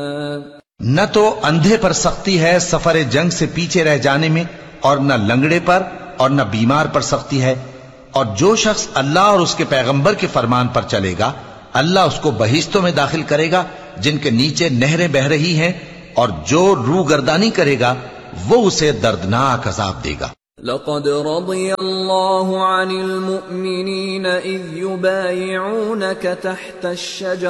न तो अंधे पर सख्ती है सफर जंग से पीछे रह जाने में, और न लंगड़े पर और न बीमार पर सख्ती है। और जो शख्स अल्लाह और उसके पैगंबर के फरमान पर चलेगा, अल्लाह उसको बहिश्तों में दाखिल करेगा जिनके नीचे नहरें बह रही हैं, और जो रूगर्दानी करेगा वो उसे दर्दनाक अजाब देगा। लक़द रदियल्लाहु अनिल मुअमिनीन इज़ युबायिऊनक तहत अश-शजरा